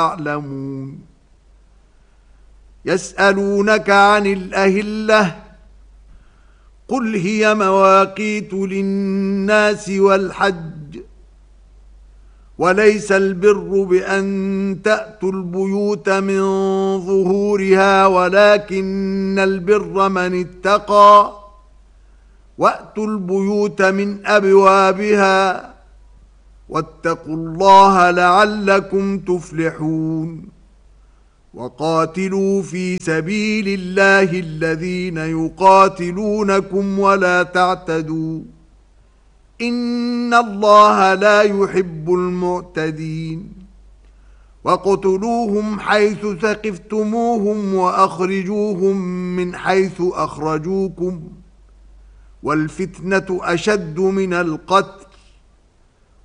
يعلمون. يسألونك عن الأهلة قل هي مواقيت للناس والحج وليس البر بأن تأتوا البيوت من ظهورها ولكن البر من اتقى وأتوا البيوت من أبوابها واتقوا الله لعلكم تفلحون. وقاتلوا في سبيل الله الذين يقاتلونكم ولا تعتدوا إن الله لا يحب المعتدين. وقتلوهم حيث ثقفتموهم وأخرجوهم من حيث أخرجوكم والفتنة أشد من القتل